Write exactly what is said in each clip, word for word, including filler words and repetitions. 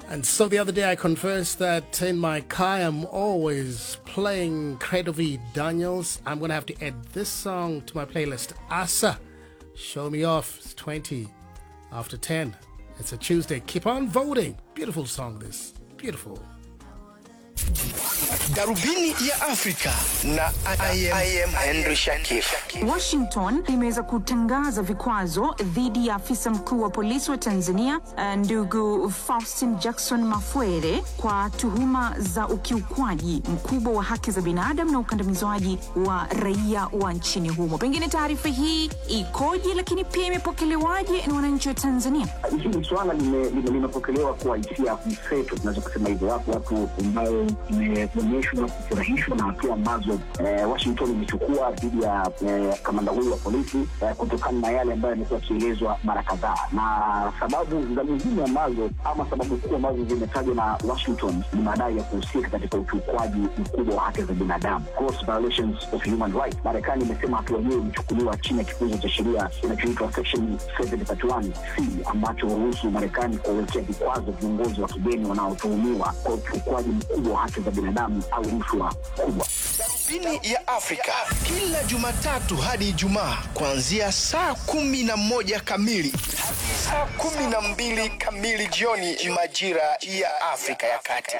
And so the other day I confessed that in my car I'm always playing Credovi Daniels. I'm going to have to add this song to my playlist. Asa, Show Me Off. It's twenty after ten. It's a Tuesday. Keep on voting. Beautiful song this. Beautiful. Darubini ya Afrika na I am, I am Henry Shakif. Washington imeweza kutangaza vikwazo dhidi ya afisa mkuu wa polisi wa Tanzania ndugu Faustin Jackson Mafwele kwa tuhuma za ukiukwaji mkubwa wa haki za binadamu na ukandamizwaji wa raia wa nchini humo. Pengine taarifa hii ikoje, lakini pia imepokelewaje na wananchi wa Tanzania? Hili swala limepokelewa kwa hisia mseto, tunaweza kusema hivyo. Wapo watu ambao imeonyeshwa kufurahishwa na hatua ambazo eh, Washington imechukua dhidi ya eh, kamanda huyu wa polisi eh, kutokana na yale ambayo yamekuwa yakielezwa mara kadhaa. Na sababu za muhimu ambazo ama sababu kuu ambazo zimetajwa na Washington ni madai ya kuhusika katika ukiukwaji mkubwa wa haki za binadamu, gross violations of human rights. Marekani imesema hatua hiyo imechukuliwa chini ya kifungu cha sheria kinachoitwa Section seven thirty-one C ambacho huruhusu Marekani kuwekea vikwazo viongozi wa kigeni wanaotuhumiwa kwa ukiukwaji mkubwa wa haki za binadamu au rushwa kubwa. Darubini ya Afrika kila Jumatatu hadi Ijumaa kuanzia saa kumi na moja kamili hadi saa kumi na mbili kamili jioni majira ya Afrika ya Kati.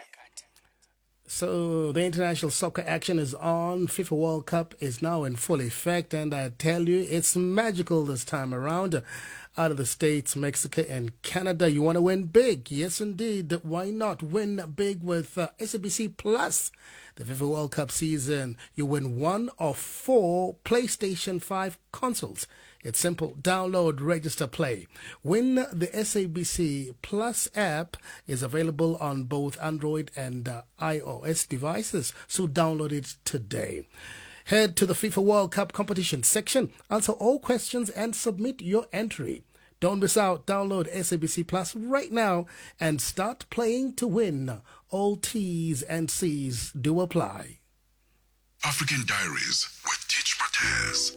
So the international soccer action is on. FIFA World Cup is now in full effect, and I tell you, it's magical this time around. Out of the States, Mexico, and Canada, you want to win big. Yes, indeed. Why not win big with uh, S A B C Plus? The FIFA World Cup season, you win one of four PlayStation five consoles. It's simple. Download, register, play. Win the S A B C Plus app is available on both Android and uh, iOS devices, so download it today. Head to the FIFA World Cup competition section, answer all questions, and submit your entry. Don't miss out. Download S A B C Plus right now and start playing to win. All T's and C's do apply. African Diaries with Teach Matez.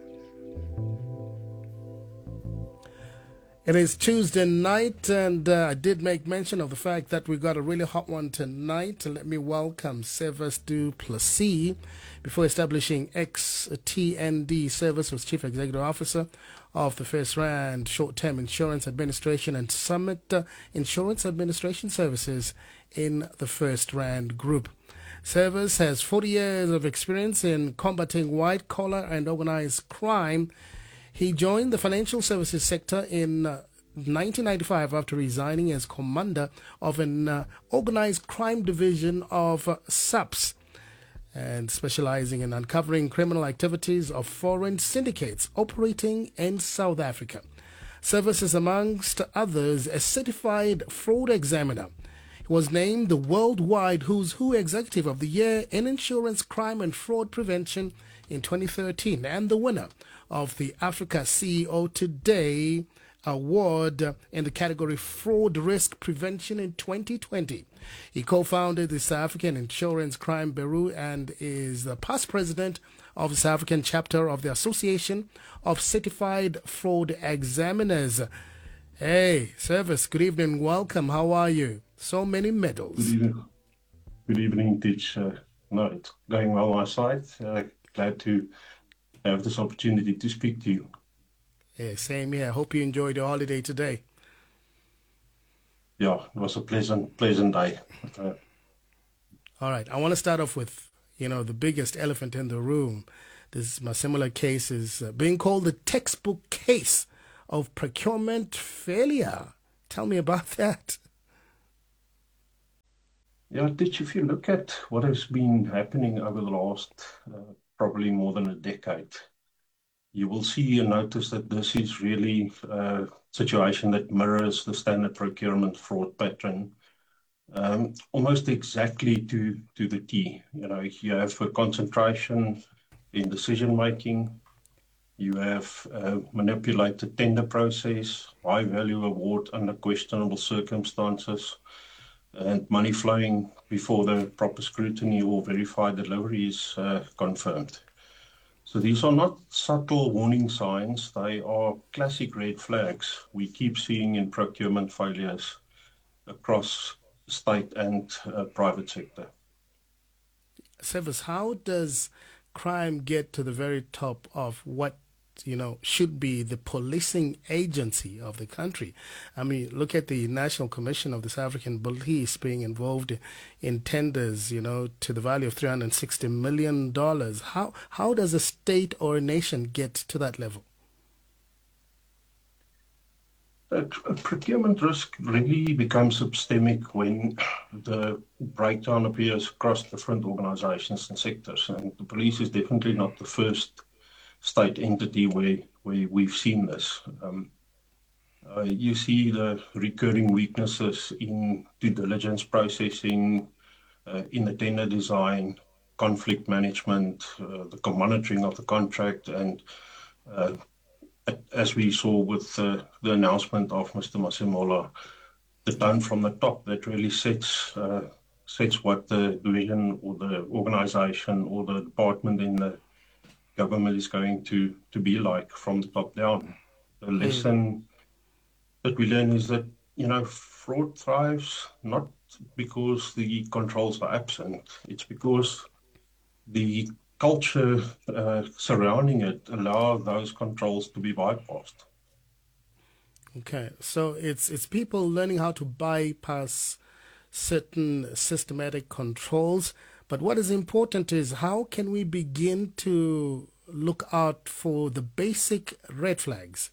It is Tuesday night, and uh, I did make mention of the fact that we got a really hot one tonight. Let me welcome Servus du Plessis. Before establishing X T N D, Servus was Chief Executive Officer of the First Rand Short-Term Insurance Administration and Summit uh, Insurance Administration Services in the First Rand Group. Servus has forty years of experience in combating white-collar and organized crime. He joined the financial services sector in uh, nineteen ninety-five after resigning as commander of an uh, organized crime division of uh, S A P S and specializing in uncovering criminal activities of foreign syndicates operating in South Africa. Servus is, amongst others, a certified fraud examiner. He was named the Worldwide Who's Who Executive of the Year in Insurance Crime and Fraud Prevention in twenty thirteen and the winner of the Africa C E O Today Award in the category Fraud Risk Prevention in twenty twenty. He co-founded the South African Insurance Crime Bureau and is the past president of the South African chapter of the Association of Certified Fraud Examiners. Hey, Servus, good evening, welcome. How are you? So many medals. Good evening, good evening Teach. Uh, no, it's going well on my side. Uh, glad to have this opportunity to speak to you. Yeah, same here. Hope you enjoyed your holiday today. Yeah, it was a pleasant, pleasant day. Uh, All right, I want to start off with, you know, the biggest elephant in the room. This my similar case is uh, being called the textbook case of procurement failure. Tell me about that. Yeah, Teach, if you look at what has been happening over the last uh, probably more than a decade, you will see and notice that this is really a situation that mirrors the standard procurement fraud pattern um, almost exactly to, to the T. You know, you have a concentration in decision-making, you have a manipulated tender process, high-value award under questionable circumstances, and money flowing before the proper scrutiny or verified delivery is uh, confirmed. So these are not subtle warning signs, they are classic red flags we keep seeing in procurement failures across state and uh, private sector. Severs, how does crime get to the very top of what, you know, should be the policing agency of the country? I mean, look at the National Commission of the South African Police being involved in tenders, you know, to the value of three hundred sixty million dollars. How, how does a state or a nation get to that level? Uh, procurement risk really becomes systemic when the breakdown appears across different organizations and sectors. And the police is definitely not the first state entity where, where we've seen this. Um, uh, you see the recurring weaknesses in due diligence processing, uh, in the tender design, conflict management, uh, the monitoring of the contract, and uh, as we saw with uh, the announcement of Mister Masemola, the tone from the top that really sets uh, sets what the division or the organization or the department in the government is going to, to be like from the top down. The mm. lesson that we learn is that, you know, fraud thrives not because the controls are absent. It's because the culture uh, surrounding it allow those controls to be bypassed. Okay, so it's it's people learning how to bypass certain systematic controls. But what is important is how can we begin to look out for the basic red flags?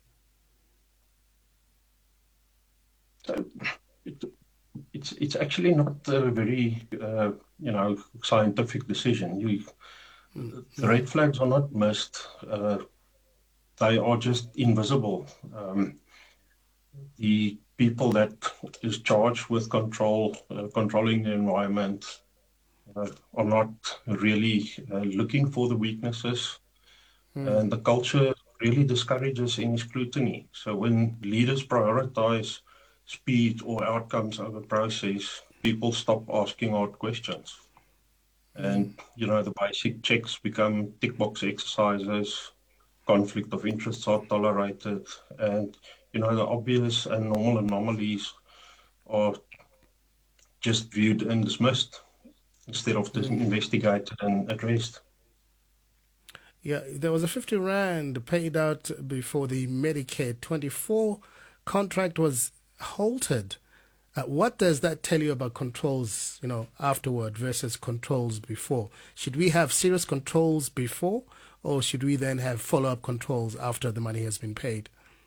So it, it's it's actually not a very uh, you know scientific decision. You The red flags are not missed. Uh, they are just invisible. Um, the people that is charged with control, uh, controlling the environment, uh, are not really uh, looking for the weaknesses. Mm. And the culture really discourages any scrutiny. So when leaders prioritize speed or outcomes over process, people stop asking hard questions. And, you know, the basic checks become tick box exercises, conflict of interests are tolerated, and, you know, the obvious and normal anomalies are just viewed and dismissed instead of mm. investigated and addressed. Yeah, there was a fifty rand paid out before the Medicare twenty-four contract was halted. Uh, what does that tell you about controls, you know, afterward versus controls before? Should we have serious controls before, or should we then have follow-up controls after the money has been paid?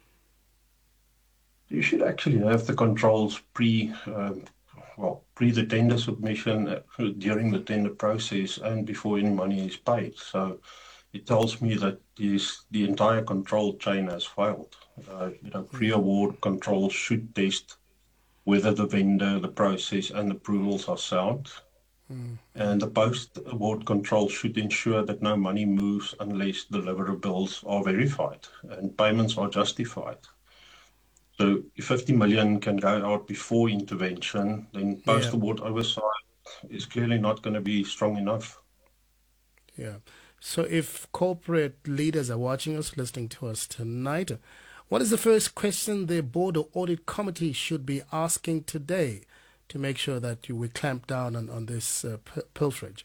You should actually have the controls pre, uh, well, pre the tender submission, uh, during the tender process, and before any money is paid. So it tells me that this, the entire control chain has failed. Uh, you know, pre-award controls should test whether the vendor, the process, and approvals are sound. Mm. And the post-award control should ensure that no money moves unless deliverables are verified and payments are justified. So if fifty million can go out before intervention, then post-award yeah. oversight is clearly not going to be strong enough. Yeah. So if corporate leaders are watching us, listening to us tonight, what is the first question the board or audit committee should be asking today to make sure that you will clamp down on, on this uh, pilferage?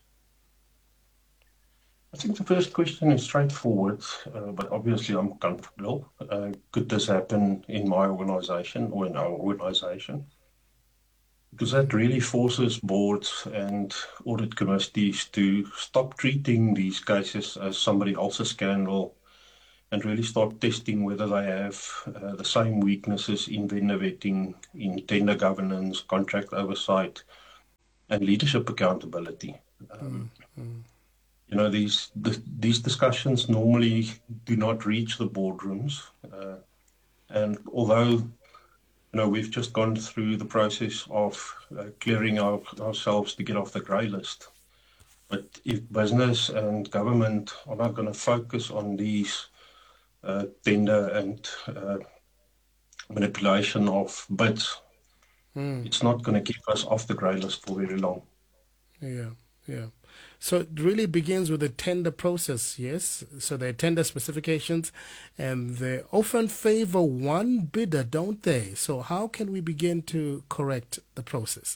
I think the first question is straightforward, uh, but obviously I'm comfortable. Uh, could this happen in my organization or in our organization? Because that really forces boards and audit committees to stop treating these cases as somebody else's scandal and really start testing whether they have uh, the same weaknesses in vendor vetting, in tender governance, contract oversight, and leadership accountability. Um, mm-hmm. You know, these the, these discussions normally do not reach the boardrooms. Uh, and although, you know, we've just gone through the process of uh, clearing our, ourselves to get off the grey list. But if business and government are not going to focus on these Uh, tender and uh, manipulation of bids, mm. it's not going to keep us off the grey list for very long. Yeah, yeah. So it really begins with the tender process, yes? So there are tender specifications, and they often favor one bidder, don't they? So how can we begin to correct the process?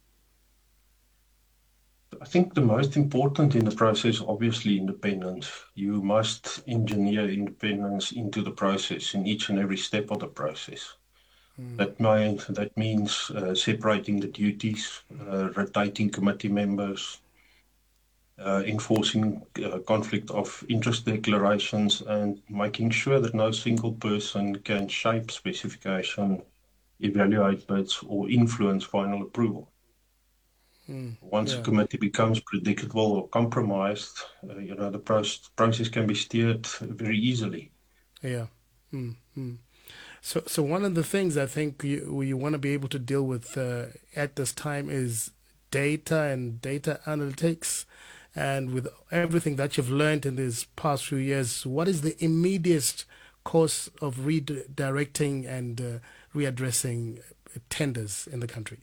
I think the most important in the process, obviously, independence. You must engineer independence into the process in each and every step of the process. Mm. That, mean, that means uh, separating the duties, uh, rotating committee members, uh, enforcing uh, conflict of interest declarations, and making sure that no single person can shape specification, evaluate bids, or influence final approval. Mm, Once yeah. a committee becomes predictable or compromised, uh, you know, the process, process can be steered very easily. Yeah. Mm-hmm. So, so one of the things I think you, you want to be able to deal with uh, at this time is data and data analytics. And with everything that you've learned in these past few years, what is the immediate course of redirecting and uh, readdressing tenders in the country?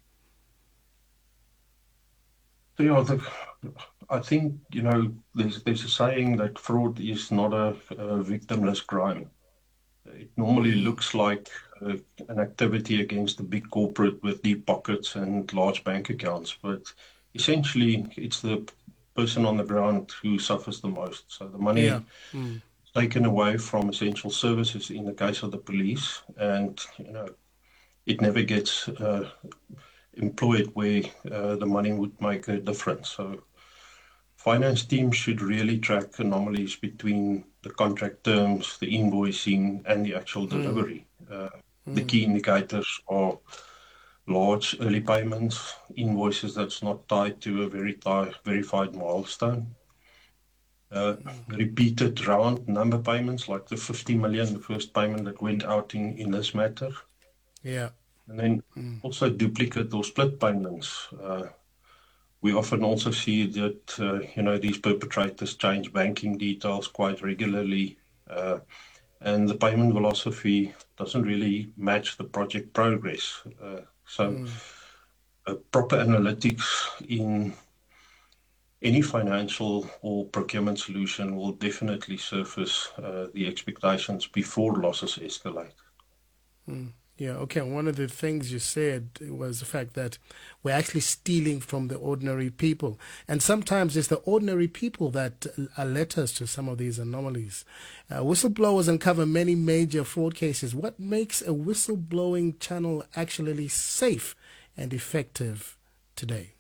So, yeah, the, I think, you know, there's, there's a saying that fraud is not a, a victimless crime. It normally looks like uh, an activity against the big corporate with deep pockets and large bank accounts, but essentially it's the person on the ground who suffers the most. So the money yeah. mm. taken away from essential services in the case of the police, and, you know, it never gets uh, employed where uh, the money would make a difference. So finance teams should really track anomalies between the contract terms, the invoicing, and the actual delivery. Mm. Uh, mm. The key indicators are large early payments, invoices that's not tied to a very tie, verified milestone, uh, mm. repeated round number payments, like the fifty million, the first payment that went out in, in this matter. Yeah. And then mm. also duplicate or split payments. Uh, we often also see that, uh, you know, these perpetrators change banking details quite regularly, uh, and the payment philosophy doesn't really match the project progress. Uh, so mm. uh, proper analytics in any financial or procurement solution will definitely surface uh, the expectations before losses escalate. Mm. Yeah, okay. One of the things you said was the fact that we're actually stealing from the ordinary people. And sometimes it's the ordinary people that alert us to some of these anomalies. Uh, whistleblowers uncover many major fraud cases. What makes a whistleblowing channel actually safe and effective today?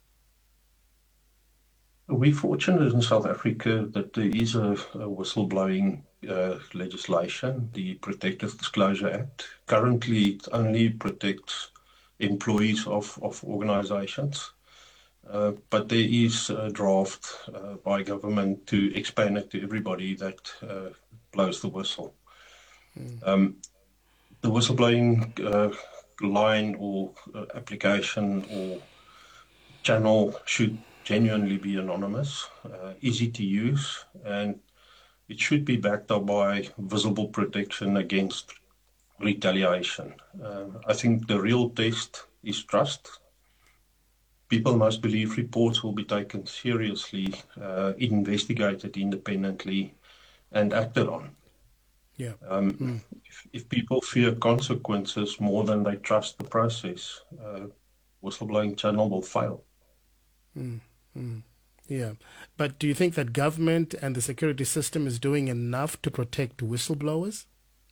We're fortunate in South Africa that there is a, a whistleblowing uh, legislation, the Protective Disclosure Act. Currently, it only protects employees of, of organizations, uh, but there is a draft uh, by government to expand it to everybody that uh, blows the whistle. Mm. Um, the whistleblowing uh, line or uh, application or channel should genuinely be anonymous, uh, easy to use, and it should be backed up by visible protection against retaliation. Uh, I think the real test is trust. People must believe reports will be taken seriously, uh, investigated independently, and acted on. Yeah. Um, mm. if, if people fear consequences more than they trust the process, uh, whistleblowing channel will fail. Mm. Mm. Yeah. But do you think that government and the security system is doing enough to protect whistleblowers?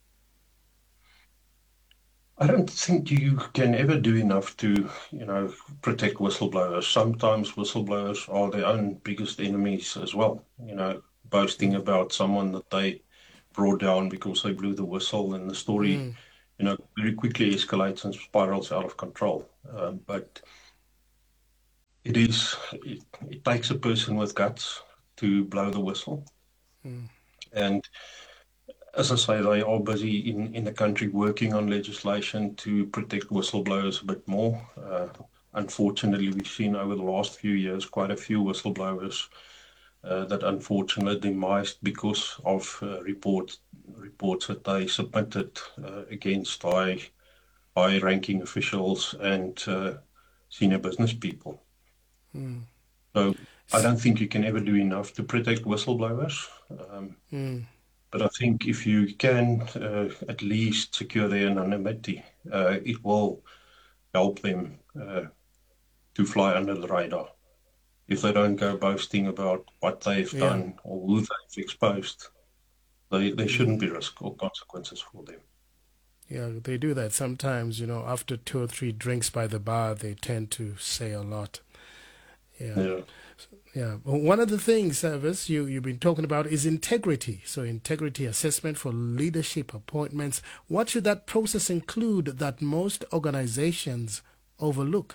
I don't think you can ever do enough to, you know, protect whistleblowers. Sometimes whistleblowers are their own biggest enemies as well, you know, boasting about someone that they brought down because they blew the whistle, and the story, mm. you know, very quickly escalates and spirals out of control. Uh, but It is. It, it takes a person with guts to blow the whistle, mm. and as I say, they are busy in, in the country working on legislation to protect whistleblowers a bit more. Uh, unfortunately, we've seen over the last few years quite a few whistleblowers uh, that unfortunately demised because of uh, reports reports that they submitted uh, against high high ranking officials and uh, senior business people. Mm. So I don't think you can ever do enough to protect whistleblowers. Um, Mm. but I think if you can uh, at least secure their anonymity, uh, it will help them uh, to fly under the radar. If they don't go boasting about what they've Yeah. done or who they've exposed, they, there shouldn't be risk or consequences for them. Yeah, they do that sometimes, you know, after two or three drinks by the bar, they tend to say a lot. Yeah. Yeah. Yeah. Well, one of the things, Service, you, you've been talking about is integrity. So integrity assessment for leadership appointments. What should that process include that most organizations overlook?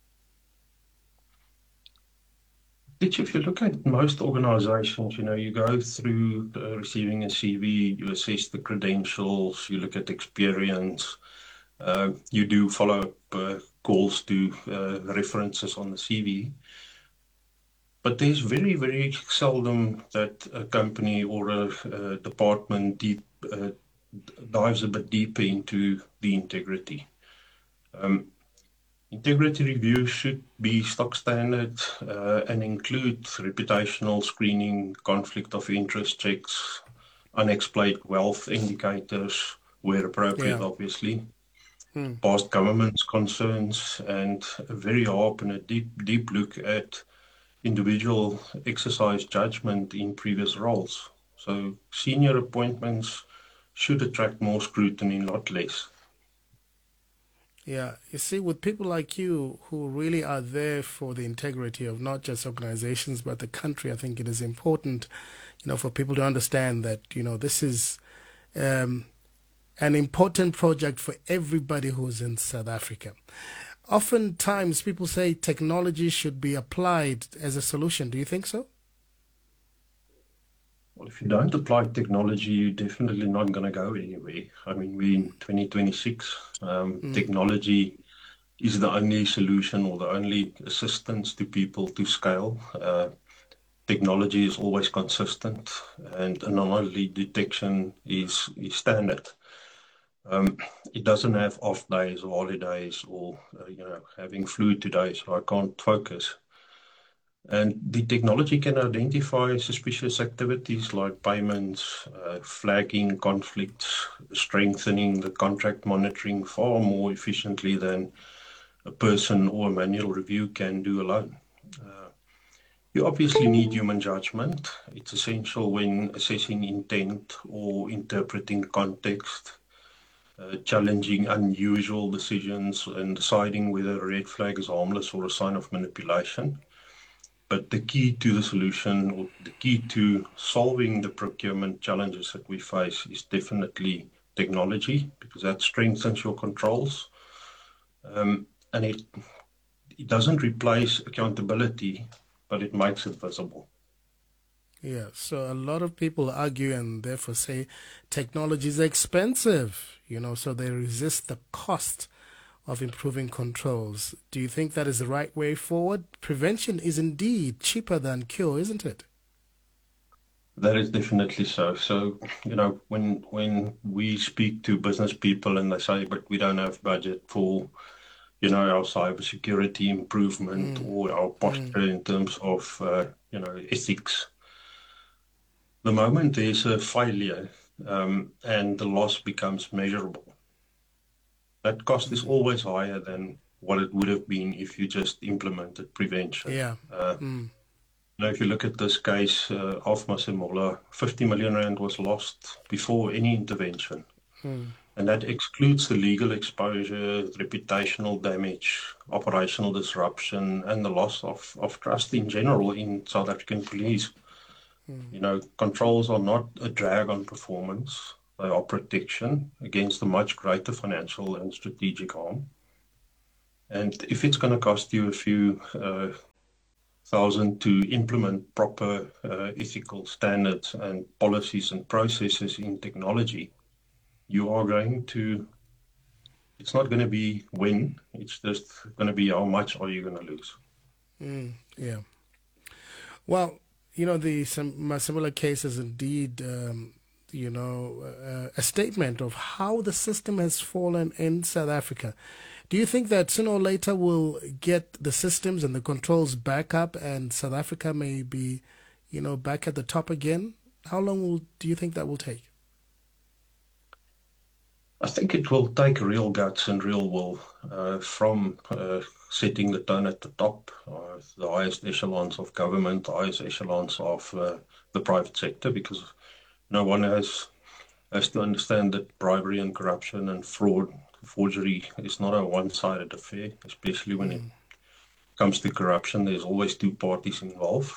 If you look at most organizations, you know, you go through uh, receiving a C V, you assess the credentials, you look at experience, uh, you do follow-up uh, calls to uh, references on the C V. But there's very, very seldom that a company or a, a department deep, uh, dives a bit deeper into the integrity. Um, integrity reviews should be stock standard uh, and include reputational screening, conflict of interest checks, unexplained wealth indicators, where appropriate, Yeah. obviously, Hmm. past government's concerns, and a very hard and a deep, deep look at individual exercise judgment in previous roles. So senior appointments should attract more scrutiny, not less. Yeah, you see, with people like you who really are there for the integrity of not just organizations but the country, I think it is important, you know, for people to understand that, you know, this is um, an important project for everybody who's in South Africa. Oftentimes, people say technology should be applied as a solution. Do you think so? Well, if you don't apply technology, you're definitely not going to go anywhere. I mean, we're in twenty twenty-six. Um, Mm. Technology is the only solution or the only assistance to people to scale. Uh, technology is always consistent, and anomaly detection is, is standard. Um, it doesn't have off days or holidays or, uh, you know, having flu today, so I can't focus. And the technology can identify suspicious activities like payments, uh, flagging conflicts, strengthening the contract monitoring far more efficiently than a person or a manual review can do alone. Uh, you obviously need human judgment. It's essential when assessing intent or interpreting context, uh, challenging unusual decisions, and deciding whether a red flag is harmless or a sign of manipulation. But the key to the solution, or the key to solving the procurement challenges that we face, is definitely technology, because that strengthens your controls. Um, and it, it doesn't replace accountability, but it makes it visible. Yeah, so a lot of people argue and therefore say technology is expensive, you know, so they resist the cost of improving controls. Do you think that is the right way forward? Prevention is indeed cheaper than cure, isn't it? That is definitely so. So, you know, when when we speak to business people and they say, but we don't have budget for, you know, our cybersecurity improvement Mm. or our posture Mm. in terms of, uh, you know, ethics, the moment there's a failure um, and the loss becomes measurable, that cost is always higher than what it would have been if you just implemented prevention. Yeah. Uh, Mm. Now, if you look at this case uh, of Masemola, fifty million rand was lost before any intervention. Mm. And that excludes the legal exposure, reputational damage, operational disruption, and the loss of, of trust in general in South African police. Mm. You know, controls are not a drag on performance. They are protection against a much greater financial and strategic harm. And if it's going to cost you a few uh, thousand to implement proper uh, ethical standards and policies and processes in technology, you are going to, it's not going to be when, it's just going to be how much are you going to lose. Mm. Yeah. Well, you know, the some similar cases indeed, um, you know, uh, a statement of how the system has fallen in South Africa. Do you think that sooner or later we'll get the systems and the controls back up and South Africa may be, you know, back at the top again? How long will, do you think that will take? I think it will take real guts and real will uh, from uh, setting the tone at the top, uh, the highest echelons of government, the highest echelons of uh, the private sector, because no one has, has to understand that bribery and corruption and fraud, forgery is not a one-sided affair, especially when mm. it comes to corruption. There's always two parties involved.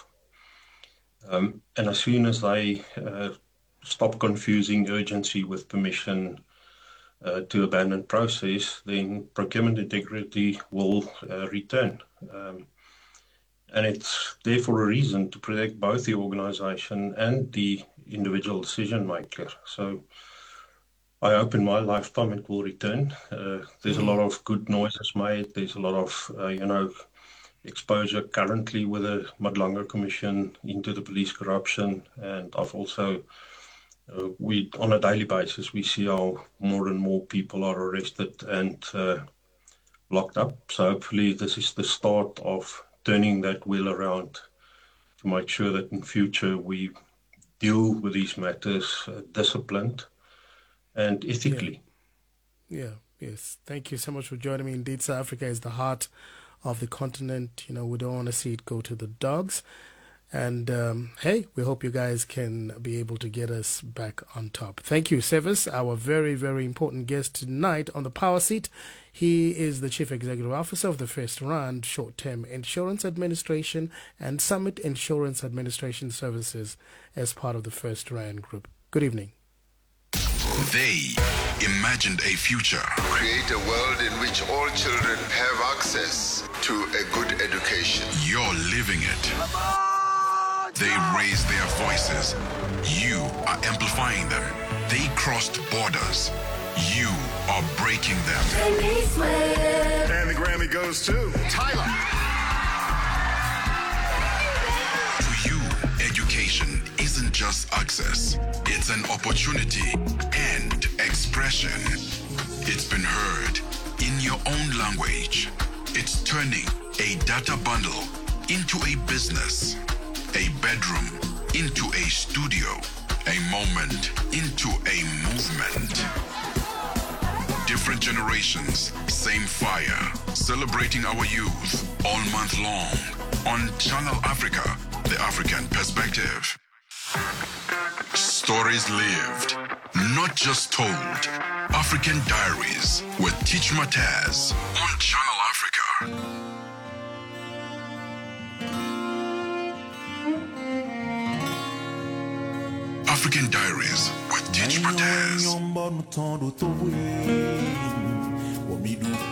Um, and as soon as they uh, stop confusing urgency with permission Uh, to abandon process, then procurement integrity will uh, return. Um, and it's there for a reason, to protect both the organization and the individual decision maker. So I hope in my lifetime it will return. Uh, there's a lot of good noises made. There's a lot of, uh, you know, exposure currently with the Madlanga Commission into the police corruption. And I've also Uh, we, on a daily basis, we see how more and more people are arrested and uh, locked up. So hopefully this is the start of turning that wheel around to make sure that in future we deal with these matters uh, disciplined and ethically. Yeah. yeah, yes. Thank you so much for joining me. Indeed, South Africa is the heart of the continent. You know, we don't want to see it go to the dogs. And, um, hey, we hope you guys can be able to get us back on top. Thank you, Sevis, our very, very important guest tonight on the Power Seat. He is the Chief Executive Officer of the First Rand Short-Term Insurance Administration and Summit Insurance Administration Services as part of the First Rand Group. Good evening. They imagined a future. Create a world in which all children have access to a good education. You're living it. They raised their voices. You are amplifying them. They crossed borders. You are breaking them. And the Grammy goes to Tyler. To you, education isn't just access. It's an opportunity and expression. It's been heard in your own language. It's turning a data bundle into a business. A bedroom into a studio, a moment into a movement. Different generations, same fire, celebrating our youth all month long on Channel Africa, the African perspective. Stories lived, not just told. African Diaries with Teach Mataz on Channel Africa. African Diaries with Teach Mataz.